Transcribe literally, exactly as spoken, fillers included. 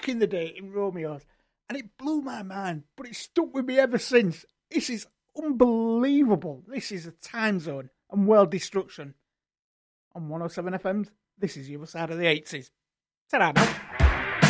back in the day in Romeo's, and it blew my mind, but it's stuck with me ever since. This is unbelievable. This is a time zone and world destruction. On one oh seven F M, this is the other side of the eighties. Ta-da now.